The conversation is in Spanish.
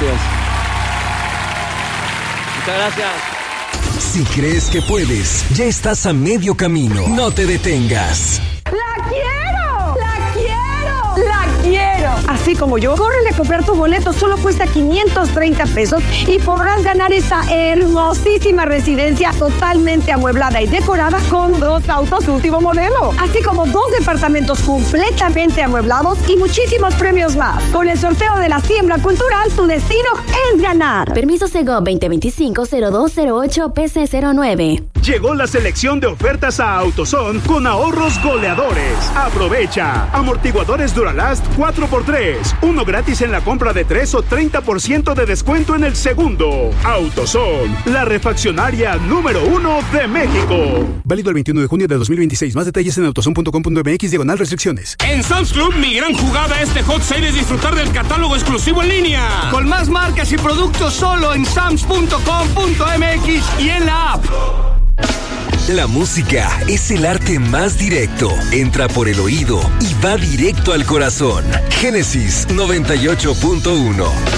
Así es. Muchas gracias. Si crees que puedes, ya estás a medio camino. No te detengas. ¡La quiero! ¡La quiero! ¡La quiero! Así como yo, córrele a comprar tu boleto. Solo cuesta 530 pesos y podrás ganar esta hermosísima residencia totalmente amueblada y decorada con 2 autos último modelo. Así como 2 departamentos completamente amueblados y muchísimos premios más. Con el sorteo de la siembra cultural, tu destino es ganar. Permiso Segov 2025-0208-PC09. Llegó la selección de ofertas a AutoZone con ahorros goleadores. Aprovecha. Amortiguadores Duralast 4x3. Uno gratis en la compra de 3 o 30% de descuento en el segundo. AutoZone, la refaccionaria número 1 de México. Válido el 21 de junio de 2026. Más detalles en autozone.com.mx/restricciones. En Sam's Club, mi gran jugada este Hot Sale es disfrutar del catálogo exclusivo en línea. Con más marcas y productos solo en sams.com.mx y en la app. La música es el arte más directo. Entra por el oído y va directo al corazón. Génesis 98.1.